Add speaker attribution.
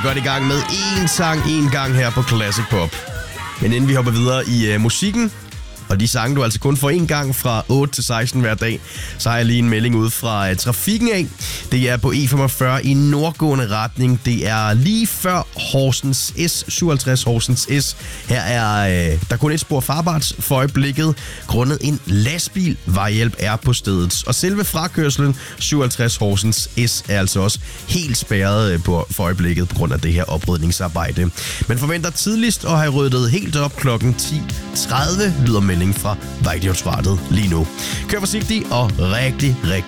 Speaker 1: godt i gang med én sang, én gang her på Classic Pop. Men inden vi hopper videre i musikken, og de sange, du altså kun får én gang fra 8 til 16 hver dag, så har jeg lige en melding ud fra trafikken af. Det er på E45 i nordgående retning. Det er lige før Horsens S, 57 Horsens S. Her er der kun et spor farbart for øjeblikket, grundet en lastbil. Vejhjælp er på stedet. Og selve frakørslen 57 Horsens S er altså også helt spærret for øjeblikket på grund af det her oprydningsarbejde. Men forventer tidligst at have ryddet helt op klokken 10.30, lyder melding fra Vejdirektoratet lige nu. Kør forsigtigt og rigtig